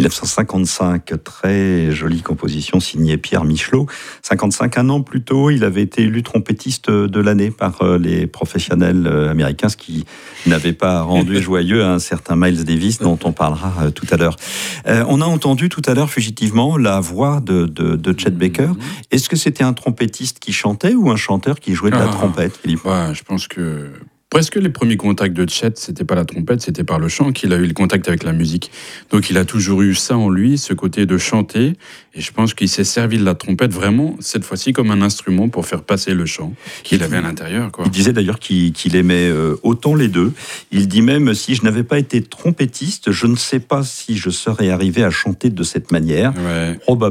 1955, très jolie composition signée Pierre Michelot. 55, un an plus tôt, il avait été élu trompettiste de l'année par les professionnels américains, ce qui n'avait pas rendu joyeux un certain Miles Davis, dont on parlera tout à l'heure. On a entendu tout à l'heure fugitivement la voix de Chet Baker. Est-ce que c'était un trompettiste qui chantait ou un chanteur qui jouait de la trompette, Philippe ? Je pense que presque les premiers contacts de Chet, c'était pas la trompette, c'était par le chant qu'il a eu le contact avec la musique. Donc il a toujours eu ça en lui, ce côté de chanter. Et je pense qu'il s'est servi de la trompette vraiment, cette fois-ci, comme un instrument pour faire passer le chant qu'il avait à l'intérieur, quoi. Il disait d'ailleurs qu'il aimait autant les deux. Il dit même, si je n'avais pas été trompettiste, je ne sais pas si je serais arrivé à chanter de cette manière. Ouais. Probablement